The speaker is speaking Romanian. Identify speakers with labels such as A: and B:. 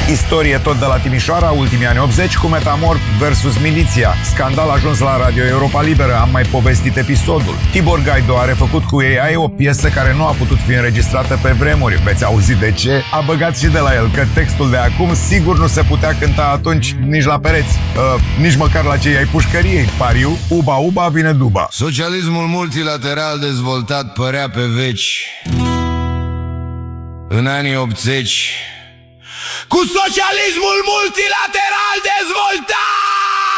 A: Istorie tot de la Timișoara, ultimii ani 80, cu Metamorf versus Miliția. Scandal ajuns la Radio Europa Liberă, am mai povestit episodul. Tibor Gaido a refăcut cu AI o piesă care nu a putut fi înregistrată pe vremuri. Veți auzi de ce? A băgat și de la el că textul de acum sigur nu se putea cânta atunci nici la pereți, nici măcar la cei ai pușcăriei. Pariu, uba uba vine duba.
B: Socialismul multilateral dezvoltat părea pe veci în anii 80. Cu socialismul multilateral dezvoltat!